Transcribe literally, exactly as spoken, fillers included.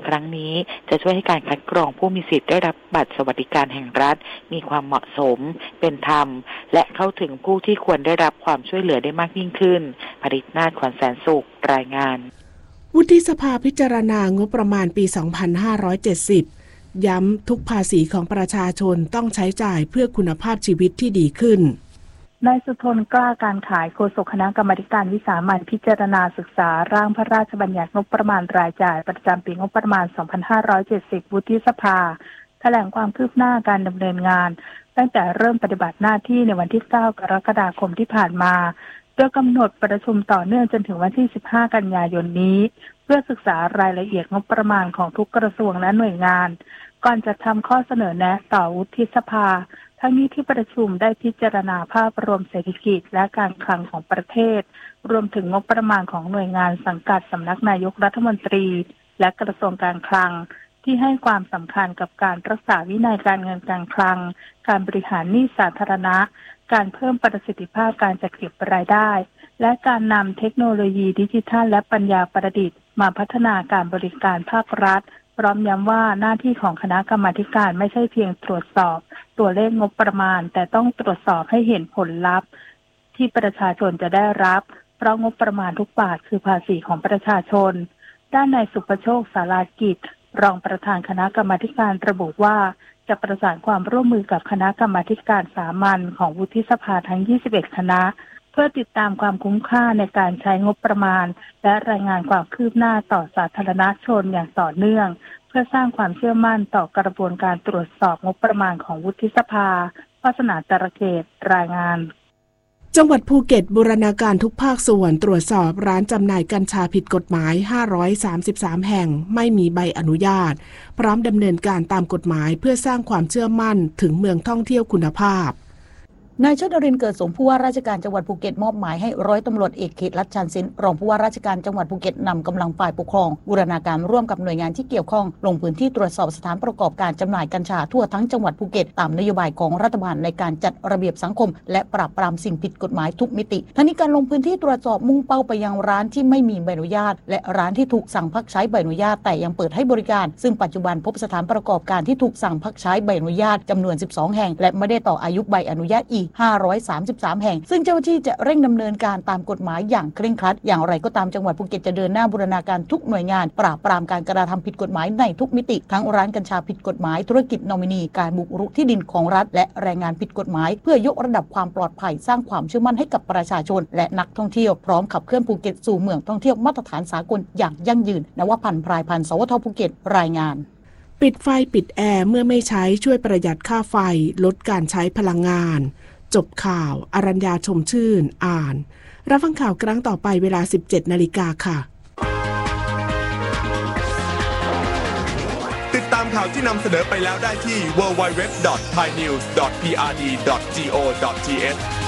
ครั้งนี้จะช่วยให้การคัดกรองผู้มีสิทธิ์ได้รับบัตรสวัสดิการแห่งรัฐมีความเหมาะสมเป็นธรรมและเข้าถึงผู้ที่ควรได้รับความช่วยเหลือได้มากยิ่งขึ้นภริษนาถ ขวัญแสนสุขรายงานวุฒิสภาพิจารณางบประมาณปี สองพันห้าร้อยเจ็ดสิบ ย้ำทุกภาษีของประชาชนต้องใช้จ่ายเพื่อคุณภาพชีวิตที่ดีขึ้นนายสุทนกล้าการขายโฆษกคณะกรรมาการวิสามัญพิจารณาศึกษาร่างพระราชบัญญัติงบประมาณรายจ่ายประจำปีงบประมาณ สองพันห้าร้อยเจ็ดสิบ วุฒิสภาแถลงความคืบหน้าการดำเนินงานตั้งแต่เริ่มปฏิบัติหน้าที่ในวันที่ เก้า กรกฎาคมที่ผ่านมาโดยกำหนดประชุมต่อเนื่องจนถึงวันที่ สิบห้า กันยายนนี้เพื่อศึกษารายละเอียดงบประมาณของทุกกระทรวงและหน่วยงานก่อนจะทำข้อเสนอแนะต่อวุฒิสภาทั้งนี้ที่ประชุมได้พิจารณาภาพรวมเศรษฐกิจและการคลังของประเทศรวมถึงงบประมาณของหน่วยงานสังกัดสำนักนายกรัฐมนตรีและกระทรวงการคลังที่ให้ความสำคัญกับการรักษาวินัยการเงินการคลังการบริหารหนี้สาธารณะการเพิ่มประสิทธิภาพการจัดเก็บรายได้และการนำเทคโนโลยีดิจิทัลและปัญญาประดิษฐ์มาพัฒนาการบริการภาครัฐพร้อมย้ำว่าหน้าที่ของคณะกรรมาการไม่ใช่เพียงตรวจสอบตัวเลขงบประมาณแต่ต้องตรวจสอบให้เห็นผลลัพธ์ที่ประชาชนจะได้รับเพราะงบประมาณทุกบาทคือภาษีของประชาชนด้านนายสุประโชคสารากิจรองประธานคณะกรรมาการระบุว่าจะประสานความร่วมมือกับคณะกรรมาการสามัญของวุฒิสภาทั้งยี่สิบเอ็ดคณะเพื่อติดตามความคุ้มค่าในการใช้งบประมาณและรายงานความคืบหน้าต่อสาธารณชนอย่างต่อเนื่องเพื่อสร้างความเชื่อมั่นต่อกระบวนการตรวจสอบงบประมาณของวุฒิสภาวาสนาจระเกตรายงานจังหวัดภูเก็ตบูรณาการทุกภาคส่วนตรวจสอบร้านจำหน่ายกัญชาผิดกฎหมายห้าร้อยสามสิบสามแห่งไม่มีใบอนุญาตพร้อมดำเนินการตามกฎหมายเพื่อสร้างความเชื่อมั่นถึงเมืองท่องเที่ยวคุณภาพนายชนรินทร์เกิดสมผู้ว่าราชการจังหวัดภูเก็ตมอบหมายให้ร้อยตำรวจเอกเขตรัชชันสินรองผู้ว่าราชการจังหวัดภูเก็ตนำกำลังฝ่ายปกครองบูรณาการร่วมกับหน่วยงานที่เกี่ยวข้องลงพื้นที่ตรวจสอบสถานประกอบการจำหน่ายกัญชาทั่วทั้งจังหวัดภูเก็ตตามนโยบายของรัฐบาลในการจัดระเบียบสังคมและปราบปรามสิ่งผิดกฎหมายทุกมิติทั้งนี้การลงพื้นที่ตรวจสอบมุ่งเป้าไปยังร้านที่ไม่มีใบอนุญาตและร้านที่ถูกสั่งพักใช้ใบอนุญาตแต่ยังเปิดให้บริการซึ่งปัจจุบันพบสถานประกอบการที่ถูกสั่งพักใช้ใบอนุญาตจำนวนสิบสองแห่งและไม่ได้ต่ออายุใบอนุญาตอีกห้าร้อยสามสิบสามแห่งซึ่งเจ้าหน้าที่จะเร่งดำเนินการตามกฎหมายอย่างเคร่งครัดอย่างไรก็ตามจังหวัดภูเก็ตจะเดินหน้าบูรณาการทุกหน่วยงานปราบปรามการกระทำผิดกฎหมายในทุกมิติทั้งร้านกัญชาผิดกฎหมายธุรกิจนอมินีการบุกรุกที่ดินของรัฐและแรงงานผิดกฎหมายเพื่อยกระดับความปลอดภัยสร้างความเชื่อมั่นให้กับประชาชนและนักท่องเที่ยวพร้อมขับเคลื่อนภูเก็ตสู่เมืองท่องเที่ยวมาตรฐานสากลอย่างยั่งยืนนวพันธ์พรายพันธ์สวทภูเก็ตรายงานปิดไฟปิดแอร์เมื่อไม่ใช้ช่วยประหยัดค่าไฟลดการใช้พลังงานจบข่าวอรัญญาชมชื่นอ่านรับฟังข่าวครั้งต่อไปเวลา สิบเจ็ดนาฬิกา ค่ะติดตามข่าวที่นำเสนอไปแล้วได้ที่ ดับเบิลยู ดับเบิลยู ดับเบิลยู ดอท ไทยนิวส์ ดอท พี อาร์ ดี ดอท จี โอ ดอท ที เอช